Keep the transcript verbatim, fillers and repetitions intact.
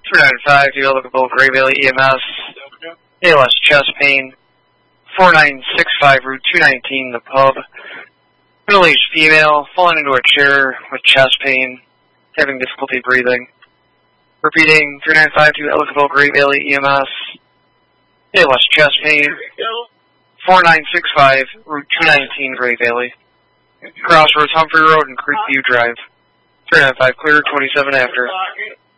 three nine five to Ellicottville Gray Valley E M S. A L S chest pain. four nine six five Route two nineteen, the pub. Middle-aged female, falling into a chair with chest pain, having difficulty breathing. Repeating, three nine five to Ellicottville Gray Valley E M S. A L S chest pain. four nine six five Route two nineteen, Gray Valley. Crossroads Humphrey Road and Creekview Drive. three nine five clear, twenty-seven after.